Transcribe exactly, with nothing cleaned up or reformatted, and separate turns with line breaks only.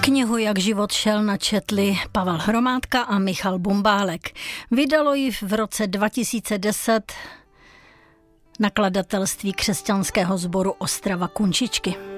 Knihu Jak život šel načetli Pavel Hromádka a Michal Bumbálek. Vydalo ji v roce dva tisíce deset nakladatelství křesťanského sboru Ostrava Kunčičky.